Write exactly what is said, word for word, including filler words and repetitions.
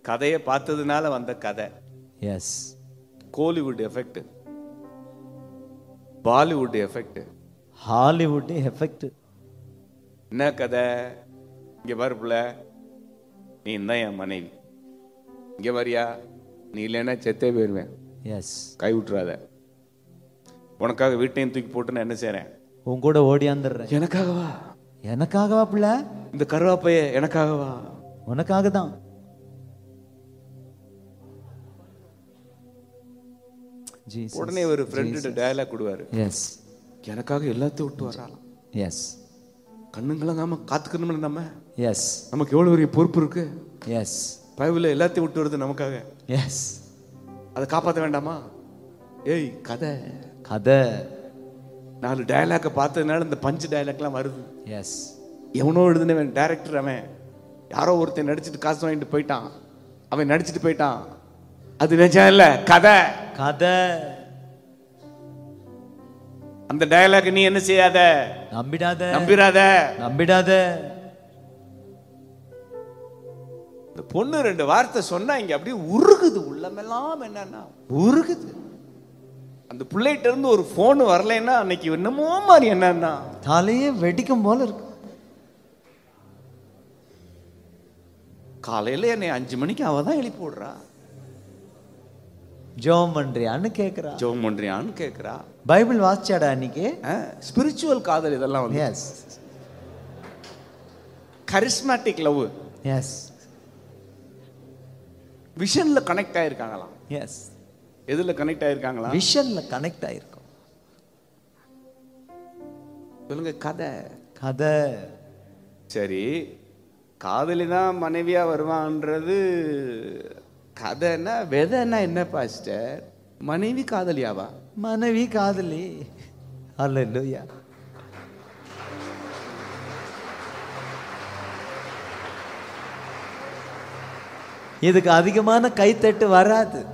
கதையை பார்த்ததுனால வந்த கதை. S. Kollywood effect, Bollywood effect, Hollywood effect. என்ன கதை? இங்க பாருப்புல, நீ தான் என் மனைவி, இங்க வரியா, நீ இல்லைன்னா செத்தே போயிருவேன். எஸ். கை விட்டுறாத. உனக்காக வீட்டையும் தூக்கி போட்டு நான் என்ன செய்றேன்? உன் கூட ஓடியாந்துடுறேன். எனக்காகவா? எனக்காகவா பிள்ளை? இந்த கருவாப்பைய எனக்காகவா? உனக்காக தான். உடனே ஒரு ஃப்ரெண்டு டயலாக் கொடுவாரு. எஸ். எனக்காக எல்லாத்தையும் விட்டு வராலாம். எஸ். கண்ணுங்களாம் காத்துக்கணும் நம்ம. எஸ். நமக்கு எவ்வளவு பெரிய பொறுப்பு இருக்கு. எஸ். பைபிள்ல எல்லாத்தையும் விட்டு வருது நமக்காக. எஸ். அதை காப்பாற்ற வேண்டாமா? ஏய் கதை கதை. நாலு டயலாக்க பார்த்ததுனால இந்த பஞ்சு டயலாக்லாம் வருது. எஸ். எவனோ எழுதுனவன் டைரக்டர், அவன் யாரோ ஒருத்தன் நடிச்சுட்டு காசு வாங்கிட்டு போயிட்டான், அவன் நடிச்சுட்டு போயிட்டான். அது நிஜம் இல்ல, கதை. கதை. அந்த டயலாக் நீ என்ன செய்யாத, நம்பிடாத, நம்பிராத, நம்பிடாத. இந்த பொண்ணு ரெண்டு வார்த்தை சொன்னா இங்க அப்படியே உருகுது உள்ளமெல்லாம். என்னன்னா உருகுது. அந்த பிள்ளைகிட்ட இருந்து ஒரு போன் வரலைன்னா அன்னைக்கு என்னமோ மாதிரி என்னன்னா தலையே வெடிக்கும் போல இருக்கு. காலையில என்னை அஞ்சு மணிக்கு அவ தான் எழுப்பி விடுறா. ஜோம் பண்றியான்னு கேக்குறா. ஜோம் பண்றியான்னு கேக்குறா. பைபிள் வாசிச்சாடா அன்னைக்கு? ஸ்பிரிச்சுவல் காதல் இதெல்லாம் வந்து. S. Charismatic love. S. விஷன்ல connect ஆயிருக்காங்களாம். S. எதுல கனெக்ட் ஆயிருக்காங்களா? விஷன்ல கனெக்ட் ஆயிருக்கும். சொல்லுங்க. கதை. கதை. சரி, காதலி தான் மனைவியா வருவான்றது கதைன்னா, வெதைன்னா என்ன பாஸ்டர்? மனைவி காதலியாவா? மனைவி காதலி. அல்லேலூயா. இதுக்கு அதிகமான கைத்தட்டு வராது.